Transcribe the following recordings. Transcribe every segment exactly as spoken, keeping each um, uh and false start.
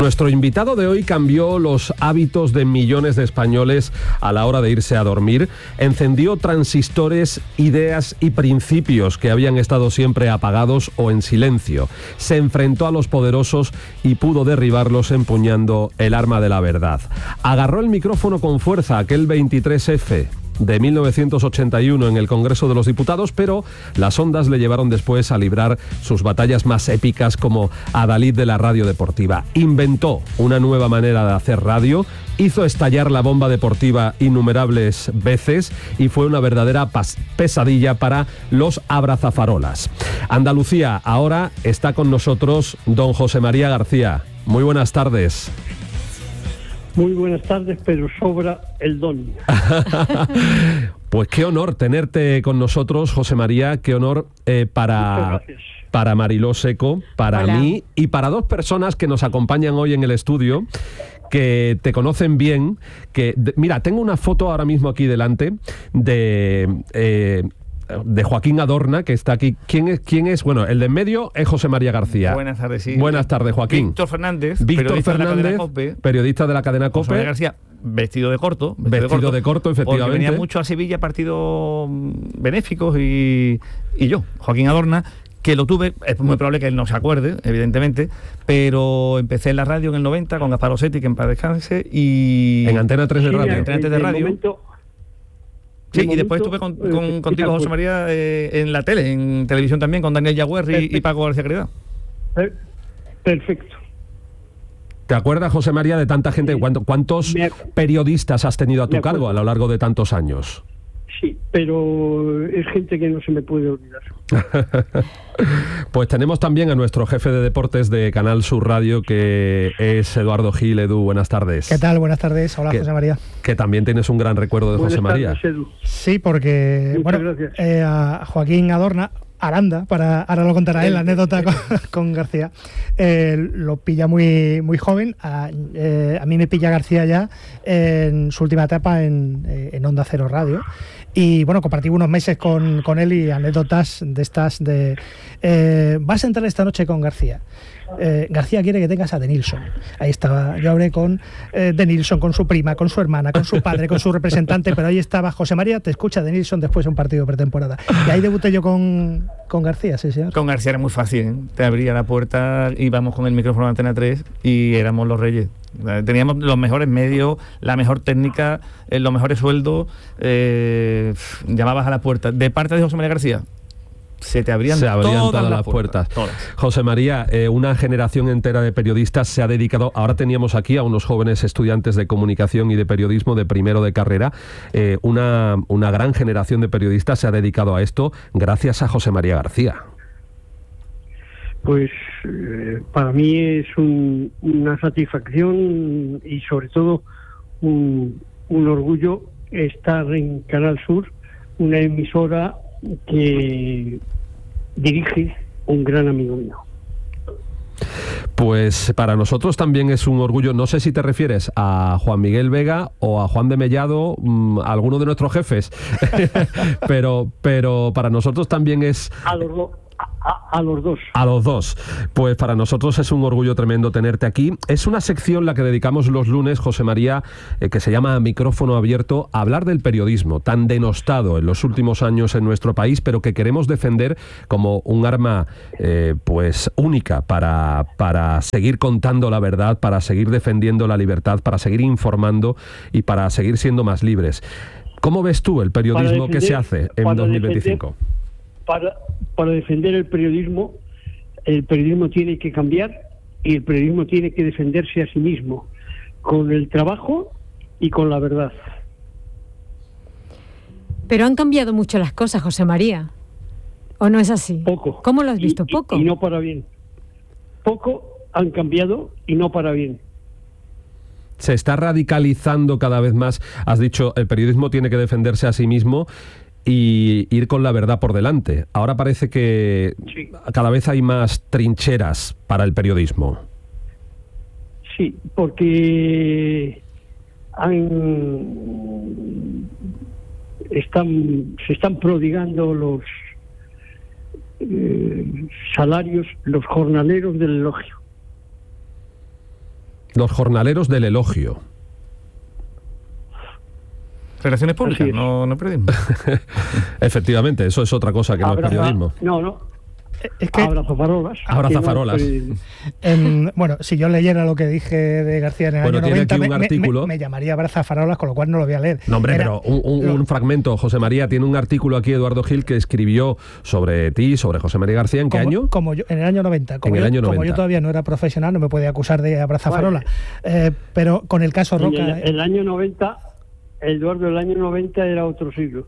Nuestro invitado de hoy cambió los hábitos de millones de españoles a la hora de irse a dormir, encendió transistores, ideas y principios que habían estado siempre apagados o en silencio, se enfrentó a los poderosos y pudo derribarlos empuñando el arma de la verdad. Agarró el micrófono con fuerza aquel veintitrés efe de mil novecientos ochenta y uno en el Congreso de los Diputados, pero las ondas le llevaron después a librar sus batallas más épicas como adalid de la radio deportiva. Inventó una nueva manera de hacer radio, hizo estallar la bomba deportiva innumerables veces y fue una verdadera pesadilla para los abrazafarolas. Andalucía, ahora está con nosotros don José María García. Muy buenas tardes. Muy buenas tardes, pero sobra el don. Pues qué honor tenerte con nosotros, José María, qué honor eh, para, para Mariló Seco, para Hola. mí y para dos personas que nos acompañan hoy en el estudio, que te conocen bien, que de, mira, tengo una foto ahora mismo aquí delante de... Eh, de Joaquín Adorna, que está aquí. ¿Quién es? ¿Quién es? Bueno, el de en medio es José María García. Buenas tardes, sí. Buenas tardes, Joaquín. Víctor Fernández, Víctor periodista Fernández, de la cadena COPE. periodista de la cadena COPE. José María García, vestido de corto. Vestido, vestido de, corto, de corto, efectivamente. Porque venía mucho a Sevilla, partidos benéficos, y, y yo, Joaquín Adorna, que lo tuve, es muy probable que él no se acuerde, evidentemente, pero empecé en la radio en el noventa con Gaspar Osetti, que en paz descanse, y... En Antena tres de Sí, radio. en Antena tres de radio. Momento, Sí, de y después momento, estuve con, con, eh, contigo, José María, eh, en la tele, en televisión también, con Daniel Yagüer y, y Paco García Caridad. eh, Perfecto. ¿Te acuerdas, José María, de tanta gente? ¿Cuántos, cuántos Me- periodistas has tenido a tu Me acuerdo. cargo a lo largo de tantos años? Sí, pero es gente que no se me puede olvidar. Pues tenemos también a nuestro jefe de deportes de Canal Sur Radio, que es Eduardo Gil. Edu, buenas tardes. ¿Qué tal? Buenas tardes. Hola, Que- José María. Que también tienes un gran recuerdo de Buenas José María. tardes, Edu. Sí, porque, Muchas bueno, gracias. eh, a Joaquín Adorna, Aranda, para ahora lo contará él, la anécdota con, con García, eh, lo pilla muy, muy joven. A, eh, a mí me pilla García ya en su última etapa en, eh, en Onda Cero Radio. Y bueno, compartí unos meses con, con él y anécdotas de estas de... Eh, vas a entrar esta noche con García. Eh, García quiere que tengas a Denilson. Ahí estaba, yo hablé con eh, Denilson, con su prima, con su hermana, con su padre, con su representante, pero ahí estaba José María, te escucha Denilson después de un partido de pretemporada. Y ahí debuté yo con, con García, sí, señor. Con García era muy fácil, ¿eh? Te abría la puerta, íbamos con el micrófono de Antena tres y éramos los reyes. Teníamos los mejores medios, la mejor técnica, eh, los mejores sueldos. Eh, llamabas a la puerta. De parte de José María García, se te abrían, Se abrían todas, todas, las las puertas. puertas. Todas. José María, eh, una generación entera de periodistas se ha dedicado, ahora teníamos aquí a unos jóvenes estudiantes de comunicación y de periodismo de primero de carrera, eh, una, una gran generación de periodistas se ha dedicado a esto gracias a José María García. Pues eh, para mí es un- una satisfacción y sobre todo un, un orgullo estar en Canal Sur, una emisora que dirige un gran amigo mío. Pues para nosotros también es un orgullo. No sé si te refieres a Juan Miguel Vega o a Juan de Mellado, mmm, alguno de nuestros jefes, pero, pero para nosotros también es... A los, do- a, a- a los dos. A los dos. Pues para nosotros es un orgullo tremendo tenerte aquí. Es una sección la que dedicamos los lunes, José María, eh, que se llama Micrófono Abierto, a hablar del periodismo, tan denostado en los últimos años en nuestro país, pero que queremos defender como un arma eh, pues única para, para seguir contando la verdad, para seguir defendiendo la libertad, para seguir informando y para seguir siendo más libres. ¿Cómo ves tú el periodismo Para que se defender- hace en para dos mil veinticinco? Para, para defender el periodismo, el periodismo tiene que cambiar y el periodismo tiene que defenderse a sí mismo, con el trabajo y con la verdad. Pero han cambiado mucho las cosas, José María. ¿O no es así? Poco. ¿Cómo lo has visto? Y- y- Poco. Y no para bien. Poco han cambiado y no para bien. Se está radicalizando cada vez más. Has dicho, el periodismo tiene que defenderse a sí mismo y ir con la verdad por delante. Ahora parece que Sí. cada vez hay más trincheras para el periodismo. Sí, porque han, están, se están prodigando los eh, salarios, los jornaleros del elogio. Los jornaleros del elogio. Relaciones públicas, no, no periodismo. Efectivamente, eso es otra cosa que no es periodismo. No, no. Es que abrazafarolas. Abrazafarolas. No en, bueno, si yo leyera lo que dije de García en el bueno, año tiene noventa, aquí un me, artículo. me, me llamaría abrazafarolas, con lo cual no lo voy a leer. No, hombre, Era, pero un, un, lo, un fragmento, José María, tiene un artículo aquí, Eduardo Gil, que escribió sobre ti, sobre José María García. ¿En qué como, año? Como yo, en el año noventa. Como, en el yo, año noventa. Como yo todavía no era profesional, no me podía acusar de abrazafarolas. Vale. Eh, pero con el caso Roca... En el, el año noventa, Eduardo, el año noventa era otro siglo.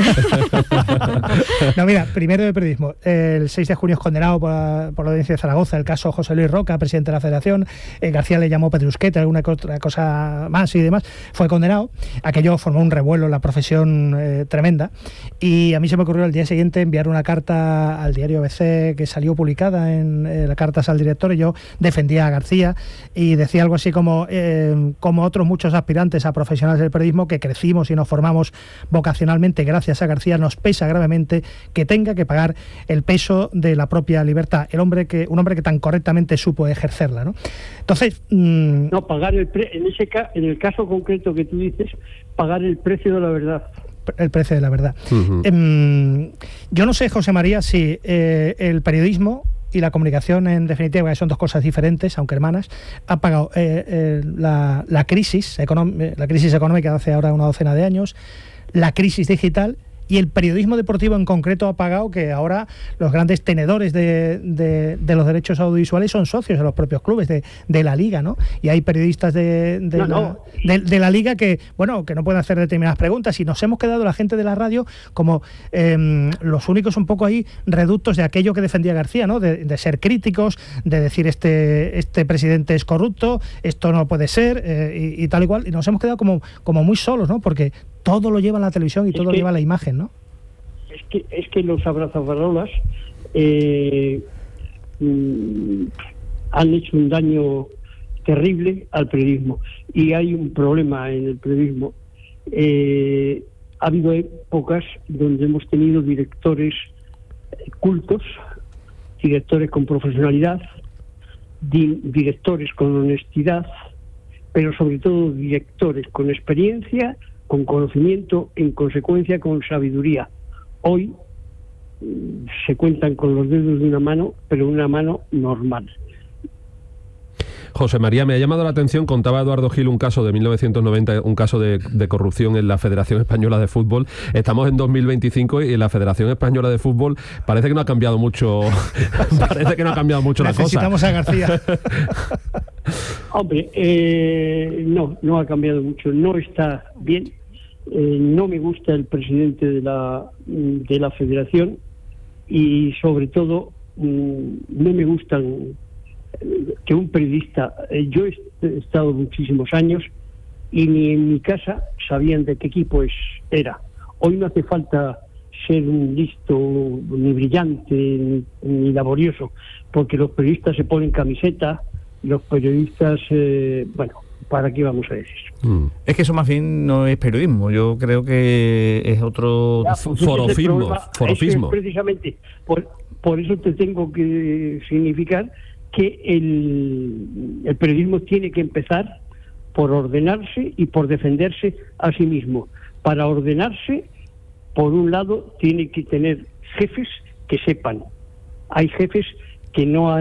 No, mira, primero de periodismo. El seis de junio es condenado por la, por la audiencia de Zaragoza el caso José Luis Roca, presidente de la Federación. Eh, García le llamó Pedrusquete, alguna otra cosa más y demás. Fue condenado. Aquello formó un revuelo en la profesión eh, tremenda. Y a mí se me ocurrió al día siguiente enviar una carta al diario A B C que salió publicada en eh, las cartas al director. Y yo defendía a García y decía algo así como, eh, como otros muchos aspirantes a profesionales del periodismo que crecimos y nos formamos vocacionalmente gracias a García, nos pesa gravemente que tenga que pagar el peso de la propia libertad, el hombre que un hombre que tan correctamente supo ejercerla, ¿no? Entonces, mmm... no pagar el pre en ese ca en el caso concreto que tú dices, pagar el precio de la verdad. El precio de la verdad. Uh-huh. eh, yo no sé, José María, si eh, el periodismo y la comunicación, en definitiva, que son dos cosas diferentes, aunque hermanas, ha pagado eh, eh, la, la crisis la crisis económica de hace ahora una docena de años, la crisis digital, y el periodismo deportivo en concreto ha pagado que ahora los grandes tenedores de, de, de los derechos audiovisuales son socios de los propios clubes de, de la Liga, ¿no? Y hay periodistas de, de, no, la, no. de, de la Liga que, bueno, que no pueden hacer determinadas preguntas, y nos hemos quedado la gente de la radio como eh, los únicos un poco ahí reductos de aquello que defendía García, ¿no? De, de ser críticos, de decir este, este presidente es corrupto, esto no puede ser, eh, y, y tal y cual, y nos hemos quedado como, como muy solos, ¿no? Porque todo lo lleva la televisión y es todo que, lo lleva la imagen, ¿no? Es que, es que los abrazafarolas eh, mm, han hecho un daño terrible al periodismo. Y hay un problema en el periodismo. Eh, ha habido épocas donde hemos tenido directores cultos, directores con profesionalidad, di directores con honestidad, pero sobre todo directores con experiencia, con conocimiento, en consecuencia con sabiduría. Hoy mmm, se cuentan con los dedos de una mano, pero una mano normal. José María, me ha llamado la atención, contaba Eduardo Gil un caso de mil novecientos noventa, un caso de, de corrupción en la Federación Española de Fútbol. Estamos en dos mil veinticinco y en la Federación Española de Fútbol parece que no ha cambiado mucho, parece que no ha cambiado mucho la cosa. Necesitamos a García. Hombre, eh, no, no ha cambiado mucho, no está bien. Eh, no me gusta el presidente de la de la Federación y sobre todo mmm, no me gustan que un periodista, eh, yo he estado muchísimos años y ni en mi casa sabían de qué equipo es, era. Hoy no hace falta ser un listo, ni brillante, ni, ni laborioso, porque los periodistas se ponen camiseta, los periodistas, eh, bueno, ¿para qué vamos a decir? Mm. Es que eso más bien no es periodismo, yo creo que es otro ya, pues forofismo. Es forofismo. que precisamente, por, por eso te tengo que significar que el, el periodismo tiene que empezar por ordenarse y por defenderse a sí mismo. Para ordenarse, por un lado, tiene que tener jefes que sepan. Hay jefes que no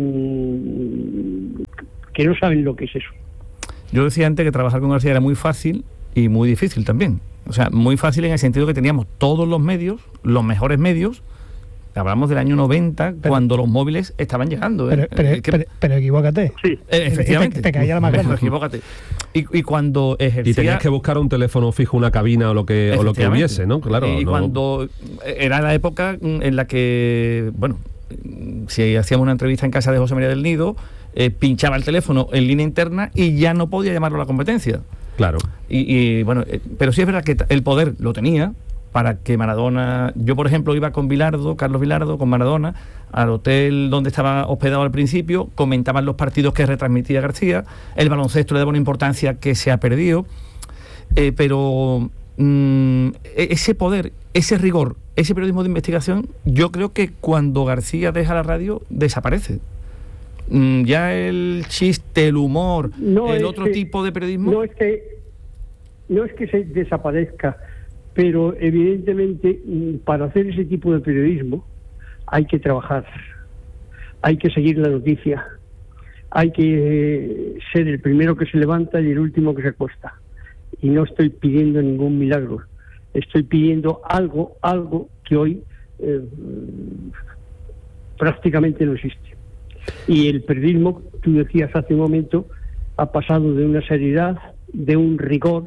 han que no saben lo que es eso. Yo decía antes que trabajar con García era muy fácil y muy difícil también. O sea, muy fácil en el sentido que teníamos todos los medios, los mejores medios. Hablamos del año noventa, pero, cuando los móviles estaban llegando. ¿eh? Pero, pero, eh, pero, pero equivócate. Sí. Eh, efectivamente. Te, te caía la más grande. Equivócate. Y, y cuando ejercía... Y tenías que buscar un teléfono fijo, una cabina o lo que, o lo que hubiese, ¿no? Claro. Y no... cuando era la época en la que, bueno, si hacíamos una entrevista en casa de José María del Nido, eh, pinchaba el teléfono en línea interna y ya no podía llamarlo a la competencia. Claro. Y, y bueno, eh, pero sí es verdad que el poder lo tenía para que Maradona... Yo, por ejemplo, iba con Bilardo, Carlos Bilardo, con Maradona, al hotel donde estaba hospedado al principio, comentaban los partidos que retransmitía García, el baloncesto le daba una importancia que se ha perdido, eh, pero mmm, ese poder, ese rigor, ese periodismo de investigación, yo creo que cuando García deja la radio, desaparece. ya el chiste, el humor, No el es otro que- tipo de periodismo. No es que no es que se desaparezca, pero evidentemente mm, para hacer ese tipo de periodismo hay que trabajar, hay que seguir la noticia, hay que eh, ser el primero que se levanta y el último que se acuesta. Y no estoy pidiendo ningún milagro, estoy pidiendo algo, algo que hoy eh, prácticamente no existe. Y el periodismo, tú decías hace un momento, ha pasado de una seriedad, de un rigor,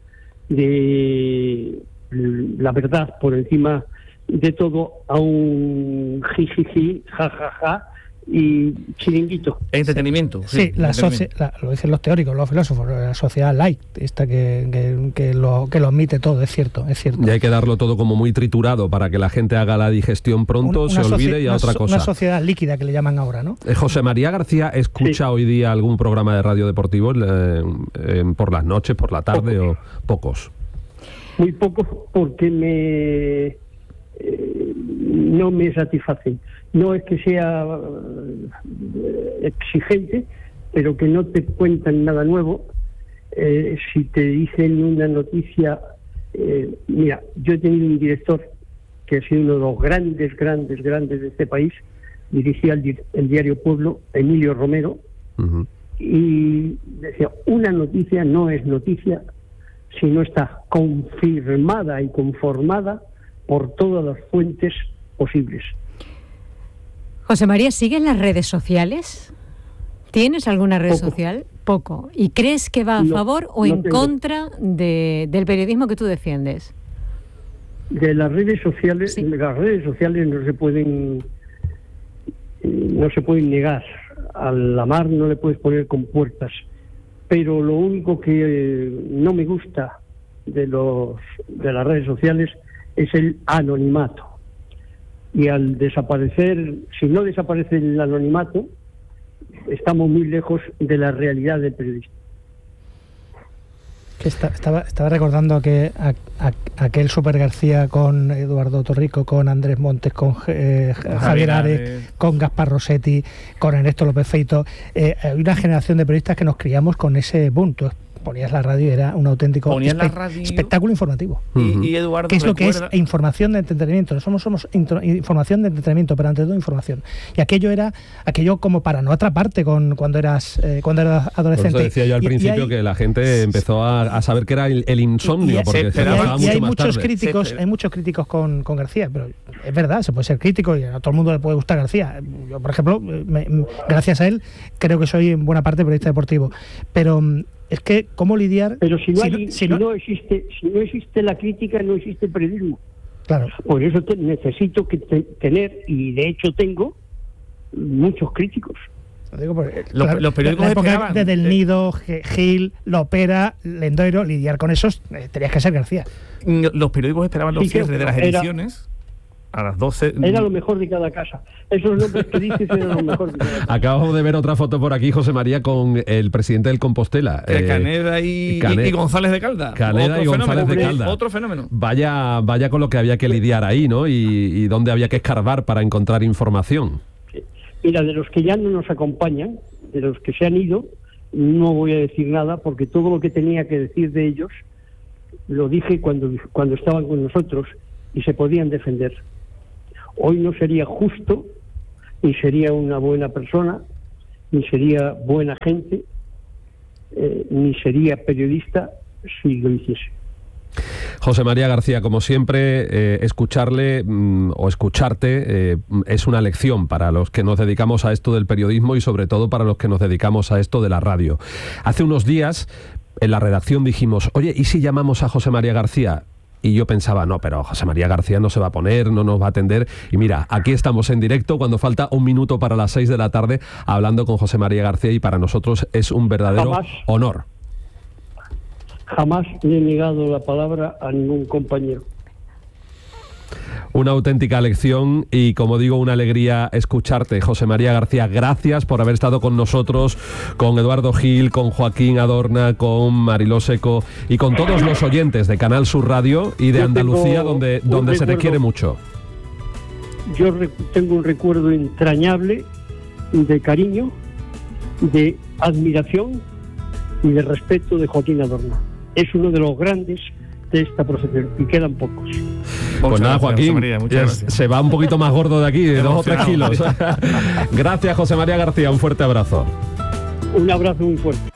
de la verdad por encima de todo, a un jijiji, jajaja y chiringuito. Entretenimiento. Sí, la entretenimiento. socie- la- lo dicen los teóricos, los filósofos, la sociedad light, esta que, que, que lo, que lo admite todo, es cierto, es cierto. Y hay que darlo todo como muy triturado para que la gente haga la digestión pronto, Una- se una olvide socie- y a una otra so- cosa. Una sociedad líquida que le llaman ahora, ¿no? Eh, José María García, ¿escucha Sí. hoy día algún programa de radio deportivo eh, eh, por las noches, por la tarde o pocos? Muy poco porque me eh, no me satisfacen. No es que sea eh, exigente, pero que no te cuentan nada nuevo. Eh, si te dicen una noticia, eh, mira, yo he tenido un director que ha sido uno de los grandes, grandes, grandes de este país, dirigía el, di- el diario Pueblo, Emilio Romero, Ujú. y decía, una noticia no es noticia si no está confirmada y conformada por todas las fuentes posibles. José María, ¿sigues las redes sociales? ¿Tienes alguna red Poco. social? Poco. ¿Y crees que va a No, favor o no en tengo. contra de, del periodismo que tú defiendes? De las redes sociales, Sí. las redes sociales no se pueden no se pueden negar. A la mar no le puedes poner con puertas. Pero lo único que eh, no me gusta de los de las redes sociales es el anonimato. Y al desaparecer, si no desaparece el anonimato, estamos muy lejos de la realidad del periodista. Que está- estaba, estaba recordando que a- a- aquel Super García con Eduardo Torrico, con Andrés Montes, con eh, Javier Javier Ares, Ares. con Gaspar Rossetti, con Ernesto López Feito. Eh, hay una generación de periodistas que nos criamos con ese boom. Tú ponías la radio y era un auténtico Ponías la espe- radio. espectáculo informativo. Ujú. Y, y Eduardo ¿Qué es lo que es recuerda- información de entretenimiento? No somos, somos intro- información de entretenimiento, pero ante todo información. Y aquello era aquello como para no atraparte con cuando eras eh, cuando eras Por adolescente. eso decía yo al Y- y principio hay- que la gente empezó a, a saber que era el, el insomnio, y- porque se se y esperaba levantaba hay, y mucho hay más muchos tarde. críticos, Se- hay muchos críticos con, con García, pero es verdad, se puede ser crítico y a todo el mundo le puede gustar García. Yo, por ejemplo, me- me- gracias a él, creo que soy en buena parte periodista deportivo. Pero mm, es que cómo lidiar. Pero si no, si hay- no- si si no- no existe si no existe la crítica, no existe el periodismo. claro. Por eso te- necesito que te- tener, y de hecho tengo, muchos críticos. Lo digo porque, Los- claro, los periódicos la época esperaban, de Del eh, Nido, G- Gil, Lopera, Lendoiro, lidiar con esos, eh, tenías que ser García. Los periódicos esperaban los Sí, que cierres de las era- ediciones a las doce. Era lo mejor de cada casa. Esos nombres que dices eran lo mejor de cada casa. Acabamos de ver otra foto por aquí, José María, con el presidente del Compostela. Eh, eh, Caneda y, Cane- y González de Calda. Caneda Otro y González fenómeno. de Calda. Otro fenómeno. Vaya, vaya con lo que había que lidiar ahí, ¿no? Y, y dónde había que escarbar para encontrar información. Mira, de los que ya no nos acompañan, de los que se han ido, no voy a decir nada porque todo lo que tenía que decir de ellos lo dije cuando, cuando estaban con nosotros y se podían defender. Hoy no sería justo, ni sería una buena persona, ni sería buena gente, eh, ni sería periodista si lo hiciese. José María García, como siempre, eh, escucharle mm, o escucharte eh, es una lección para los que nos dedicamos a esto del periodismo y sobre todo para los que nos dedicamos a esto de la radio. Hace unos días en la redacción dijimos, oye, ¿y si llamamos a José María García? Y yo pensaba, no, pero José María García no se va a poner, no nos va a atender. Y mira, aquí estamos en directo cuando falta un minuto para las seis de la tarde hablando con José María García y para nosotros es un verdadero Jamás. honor. Jamás le he negado la palabra a ningún compañero. Una auténtica lección y, como digo, una alegría escucharte, José María García. Gracias por haber estado con nosotros, con Eduardo Gil, con Joaquín Adorna, con Mariló Seco y con todos los oyentes de Canal Sur Radio y de Yo Andalucía, tengo donde, un donde se te recuerdo- quiere mucho. Yo re- tengo un recuerdo entrañable de cariño de admiración y de respeto de Joaquín Adorno. Es uno de los grandes de esta profesión y quedan pocos. Pues Muchas nada, gracias, Joaquín, José María, muchas ya gracias. se va un poquito más gordo de aquí, de dos o tres kilos. Emocionado. Gracias, José María García, un fuerte abrazo. Un abrazo muy fuerte.